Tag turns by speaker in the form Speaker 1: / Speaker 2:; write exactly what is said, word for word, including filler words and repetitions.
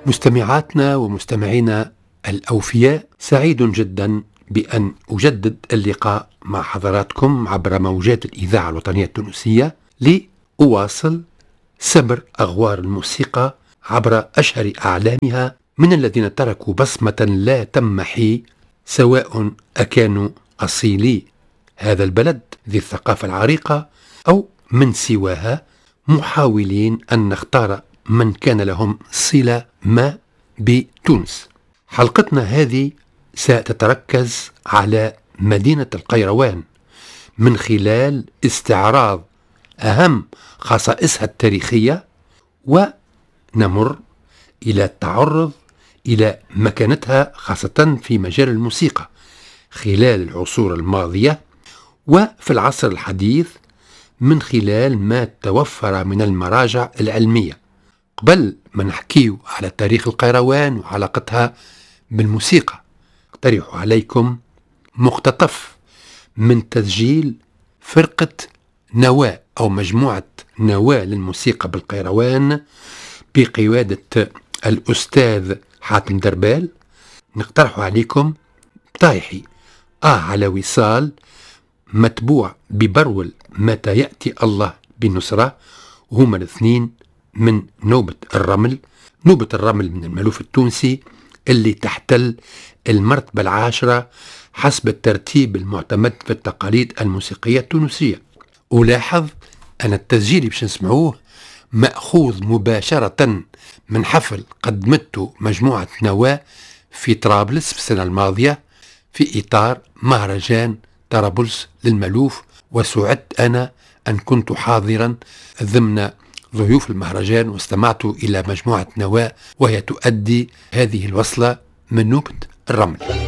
Speaker 1: مستمعاتنا ومستمعينا الأوفياء، سعيد جدا بأن أجدد اللقاء مع حضراتكم عبر موجات الإذاعة الوطنية التونسية لأواصل سبر أغوار الموسيقى عبر أشهر أعلامها من الذين تركوا بصمة لا تمحي، سواء أكانوا أصيلي هذا البلد ذي الثقافة العريقة أو من سواها، محاولين أن نختار من كان لهم صلة ما بتونس. حلقتنا هذه ستتركز على مدينة القيروان من خلال استعراض أهم خصائصها التاريخية، ونمر إلى التعرض إلى مكانتها خاصة في مجال الموسيقى خلال العصور الماضية وفي العصر الحديث من خلال ما توفر من المراجع العلمية. قبل ما نحكيه على تاريخ القيروان وعلاقتها بالموسيقى، اقترح عليكم مقتطف من تسجيل فرقة نواة أو مجموعة نواة للموسيقى بالقيروان بقيادة الأستاذ حاتم دربال. نقترح عليكم طايحي آه على وصال، متبوع ببرول متى يأتي الله بنصرة، وهما الاثنين من نوبة الرمل. نوبة الرمل من المألوف التونسي اللي تحتل المرتبة العاشرة حسب الترتيب المعتمد في التقاليد الموسيقية التونسية. ألاحظ أن التسجيل اللي باش نسمعوه مأخوذ مباشرة من حفل قدمته مجموعة نواة في طرابلس في السنة الماضية في إطار مهرجان طرابلس للمألوف، وسعدت أنا أن كنت حاضرا ضمن ضيوف المهرجان واستمعت إلى مجموعة نواة وهي تؤدي هذه الوصلة من نوبة الرمل.